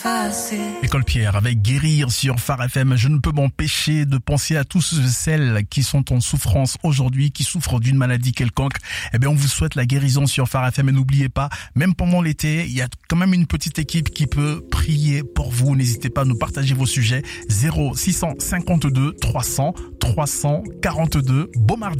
École Pierre avec Guérir sur Phare FM. Je ne peux m'empêcher de penser à tous celles qui sont en souffrance aujourd'hui, qui souffrent d'une maladie quelconque. Eh bien, on vous souhaite la guérison sur Phare FM et n'oubliez pas, même pendant l'été, il y a quand même une petite équipe qui peut prier pour vous. N'hésitez pas à nous partager vos sujets. 0652 300 342. Bon mardi.